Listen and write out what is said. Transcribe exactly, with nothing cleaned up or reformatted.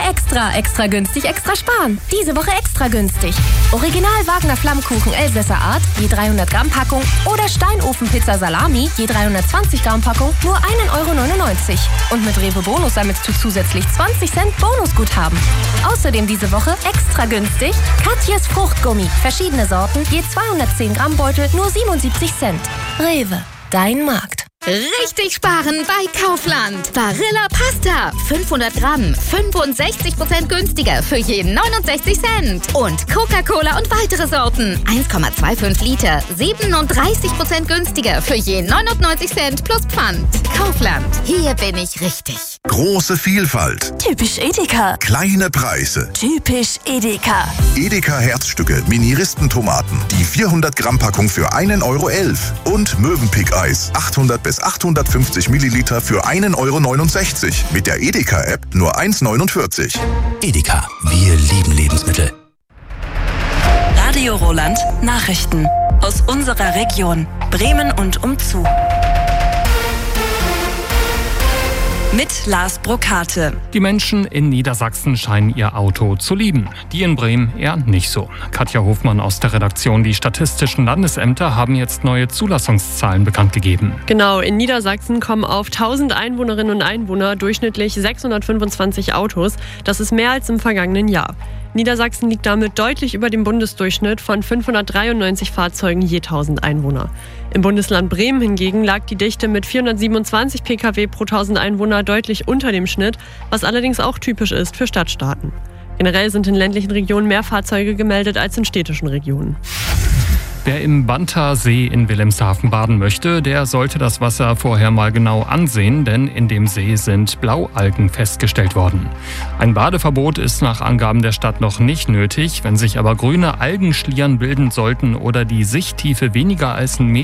Extra, extra günstig, extra sparen. Diese Woche extra günstig. Original Wagner Flammkuchen Elsässer Art, je dreihundert Gramm Packung oder Steinofen-Pizza Salami, je dreihundertzwanzig Gramm Packung, nur ein Euro neunundneunzig. Und mit Rewe Bonus sammelst du zusätzlich zwanzig Cent Bonusguthaben. Außerdem diese Woche extra günstig Katjes Fruchtgummi. Verschiedene Sorten, je zweihundertzehn Gramm Beutel, nur siebenundsiebzig Cent. Rewe, dein Markt. Richtig sparen bei Kaufland. Barilla Pasta. fünfhundert Gramm. fünfundsechzig Prozent günstiger für jeden neunundsechzig Cent. Und Coca-Cola und weitere Sorten. eins Komma fünfundzwanzig Liter. siebenunddreißig Prozent günstiger für jeden neunundneunzig Cent plus Pfand. Kaufland. Hier bin ich richtig. Große Vielfalt. Typisch Edeka. Kleine Preise. Typisch Edeka. Edeka Herzstücke Mini-Ristentomaten. Die vierhundert Gramm Packung für ein Euro elf. Und Mövenpick-Eis. achthundert bis achthundertfünfzig Milliliter für ein Euro neunundsechzig. Mit der Edeka-App nur eins neunundvierzig. Edeka. Wir lieben Lebensmittel. Radio Roland Nachrichten. Aus unserer Region. Bremen und umzu. Mit Lars Brokate. Die Menschen in Niedersachsen scheinen ihr Auto zu lieben. Die in Bremen eher nicht so. Katja Hofmann aus der Redaktion. Die statistischen Landesämter haben jetzt neue Zulassungszahlen bekannt gegeben. Genau, in Niedersachsen kommen auf tausend Einwohnerinnen und Einwohner durchschnittlich sechshundertfünfundzwanzig Autos. Das ist mehr als im vergangenen Jahr. Niedersachsen liegt damit deutlich über dem Bundesdurchschnitt von fünfhundertdreiundneunzig Fahrzeugen je tausend Einwohner. Im Bundesland Bremen hingegen lag die Dichte mit vierhundertsiebenundzwanzig Pkw pro tausend Einwohner deutlich unter dem Schnitt, was allerdings auch typisch ist für Stadtstaaten. Generell sind in ländlichen Regionen mehr Fahrzeuge gemeldet als in städtischen Regionen. Wer im Banter See in Wilhelmshaven baden möchte, der sollte das Wasser vorher mal genau ansehen, denn in dem See sind Blaualgen festgestellt worden. Ein Badeverbot ist nach Angaben der Stadt noch nicht nötig. Wenn sich aber grüne Algenschlieren bilden sollten oder die Sichttiefe weniger als ein Meter